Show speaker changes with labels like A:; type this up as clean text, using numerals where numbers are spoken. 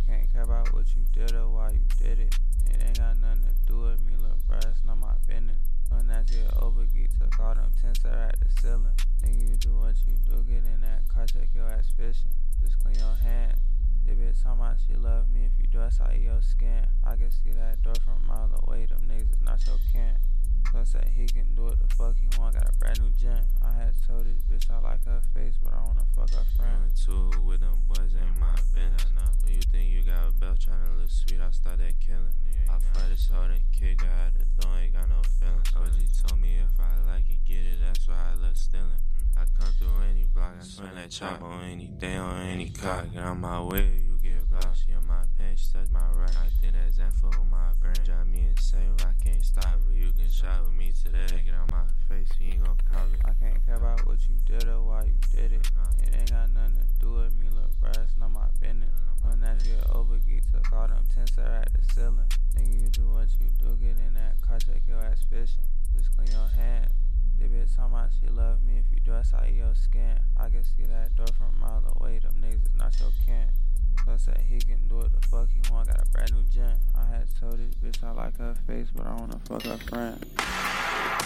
A: can't care about what you did or why you did it. It ain't got nothing to do with me, lil' bruh, it's not my business. When that shit over, geek took all them tents that at the ceiling. Nigga, you do what you do, get in that car, check your ass fishing. Just clean your hands. This bitch talking about she love me, if you do, that's how your skin. I can see that door from a mile away, them niggas is not your kin. So say he can do it, the fuck he want, got a brand new gen. I had told this bitch I like her face, but I wanna fuck her friend.
B: Two with them boys ain't my business. So you think you got a belt tryna look sweet, I started killing. I fight this hoe and kick her out the door, ain't got no feelings. OG told me if I like it, get it, that's why I love stealing. I come through any block, I swing that chop on any day, on any cock. Get on my way, you get blocked. She on my pants, she touch my right. I think that's info on my brain. Drive me insane, I can't stop, but you can shop with me today. Get on my face, you ain't gon' cover.
A: I can't care about what you did or why you did it. It ain't got nothing to do with me, lil' bruh, it's not my business. When that shit over, geek took all them tents that at the ceiling. Nigga, you do what you do, get in that car, check your ass fishing. Just clean your hands. This bitch talking about she love me, if you do, that's how your skin. I can see that door from a mile away, them niggas is not your kin. So say he can do it, the fuck he want, got a brand new gen. I had told this bitch I like her face, but I wanna fuck her friend.